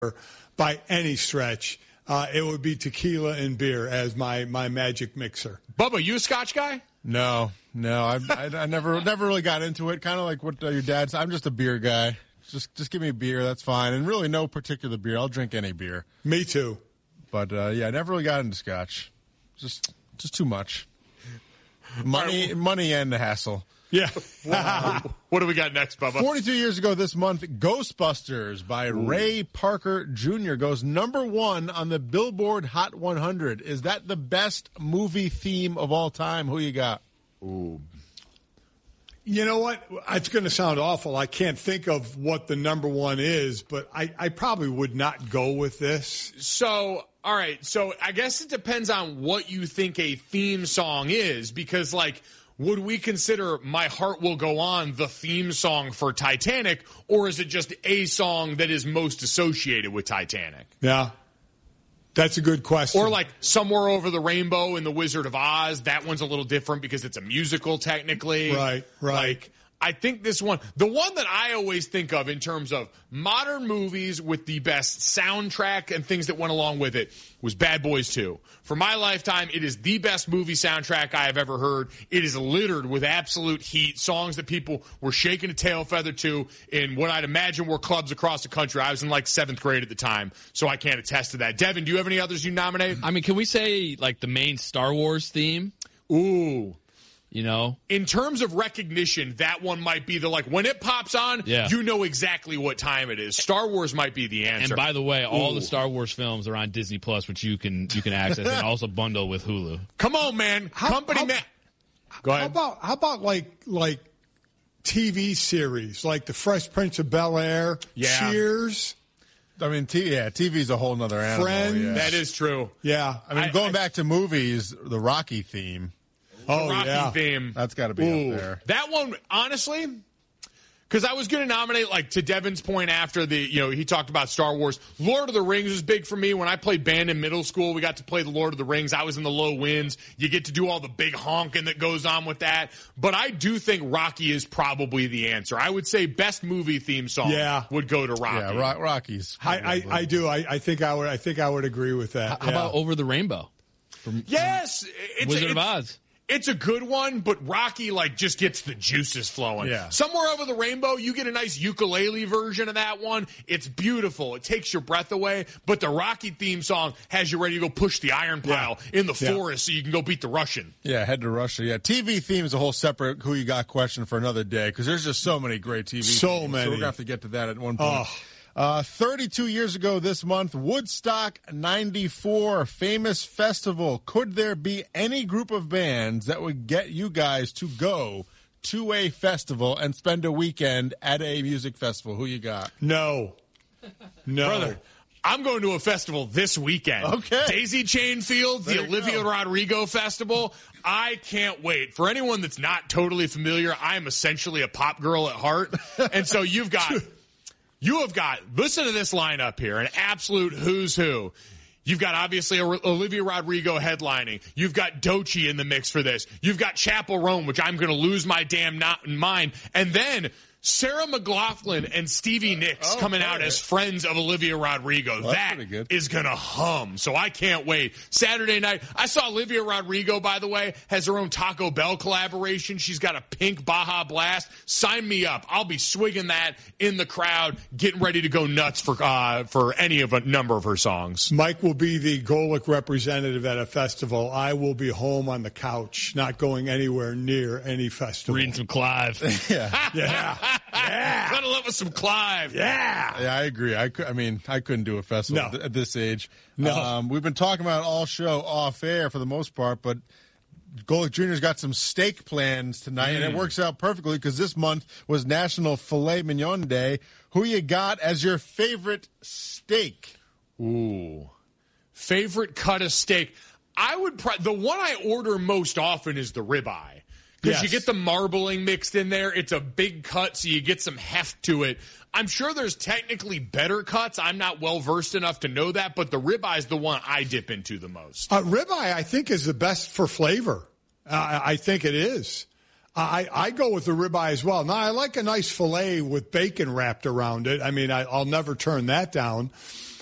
by any stretch. It would be tequila and beer as my magic mixer. Bubba, you a Scotch guy? No. I never really got into it. Kind of like what your dad said. I'm just a beer guy. Just give me a beer, that's fine. And really no particular beer. I'll drink any beer. Me too. But, I never really got into Scotch. Just too much. Money and the hassle. Yeah. What do we got next, Bubba? 42 years ago this month, Ghostbusters by Ray Parker Jr. goes #1 on the Billboard Hot 100. Is that the best movie theme of all time? Who you got? Ooh. You know what? It's going to sound awful. I can't think of what the #1 is, but I probably would not go with this. So, all right. So I guess it depends on what you think a theme song is, because, like, would we consider My Heart Will Go On the theme song for Titanic, or is it just a song that is most associated with Titanic? Yeah. That's a good question. Or like Somewhere Over the Rainbow in The Wizard of Oz. That one's a little different because it's a musical technically. Right. Like, I think this one, the one that I always think of in terms of modern movies with the best soundtrack and things that went along with it, was Bad Boys 2. For my lifetime, it is the best movie soundtrack I have ever heard. It is littered with absolute heat, songs that people were shaking a tail feather to in what I'd imagine were clubs across the country. I was in like 7th grade at the time, so I can't attest to that. Devin, do you have any others you nominate? I mean, can we say like the main Star Wars theme? Ooh. You know? In terms of recognition, that one might be the, like, when it pops on, you know exactly what time it is. Star Wars might be the answer. And by the way, all the Star Wars films are on Disney Plus, which you can access and also bundle with Hulu. Come on, man. Go ahead. How about like TV series, like The Fresh Prince of Bel-Air, Cheers? I mean, TV's a whole nother animal. Friends. Yeah. That is true. Yeah. I mean, going back to movies, the Rocky theme. Rocky theme. That's got to be up there. That one, honestly, because I was going to nominate, like, to Devin's point after he talked about Star Wars. Lord of the Rings was big for me. When I played band in middle school, we got to play the Lord of the Rings. I was in the low winds. You get to do all the big honking that goes on with that. But I do think Rocky is probably the answer. I would say best movie theme song would go to Rocky. Yeah, Rocky's. I do. I think I would agree with that. How about Over the Rainbow? Yes. Wizard of Oz. It's a good one, but Rocky, like, just gets the juices flowing. Yeah. Somewhere Over the Rainbow, you get a nice ukulele version of that one. It's beautiful. It takes your breath away. But the Rocky theme song has you ready to go push the iron pile in the forest so you can go beat the Russian. Yeah, head to Russia. Yeah, TV theme is a whole separate who you got question for another day, because there's just so many great TV themes. Many. So we're going to have to get to that at one point. 32 years ago this month, Woodstock 94, famous festival. Could there be any group of bands that would get you guys to go to a festival and spend a weekend at a music festival? Who you got? No. Brother, I'm going to a festival this weekend. Okay. Daisy Chain Field, the Olivia Rodrigo Festival. I can't wait. For anyone that's not totally familiar, I am essentially a pop girl at heart. And so you have got, listen to this lineup here, an absolute who's who. You've got, obviously, Olivia Rodrigo headlining. You've got Doechii in the mix for this. You've got Chappell Roan, which I'm going to lose my damn mind. And then Sarah McLachlan and Stevie Nicks coming out as friends of Olivia Rodrigo. Well, that is going to hum. So I can't wait. Saturday night, I saw Olivia Rodrigo, by the way, has her own Taco Bell collaboration. She's got a pink Baja Blast. Sign me up. I'll be swigging that in the crowd, getting ready to go nuts for any of a number of her songs. Mike will be the Golic representative at a festival. I will be home on the couch, not going anywhere near any festival. Reading some Clive. Yeah. Gotta love us some Clive. Yeah, I agree. I couldn't do a festival at this age. No. We've been talking about it all show off air for the most part, but Golic Jr.'s got some steak plans tonight, and it works out perfectly because this month was National Filet Mignon Day. Who you got as your favorite steak? Ooh. Favorite cut of steak. The one I order most often is the ribeye. Because you get the marbling mixed in there. It's a big cut, so you get some heft to it. I'm sure there's technically better cuts. I'm not well-versed enough to know that, but the ribeye is the one I dip into the most. Ribeye, I think, is the best for flavor. I think it is. I go with the ribeye as well. Now, I like a nice filet with bacon wrapped around it. I mean, I'll never turn that down.